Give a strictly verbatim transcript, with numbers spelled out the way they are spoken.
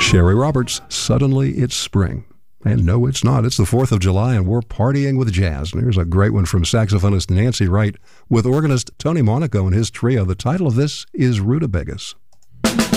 Sherry Roberts, Suddenly It's Spring. And no, it's not. It's the fourth of July, and we're partying with jazz. And here's a great one from saxophonist Nancy Wright with organist Tony Monaco and his trio. The title of this is Rutabagas.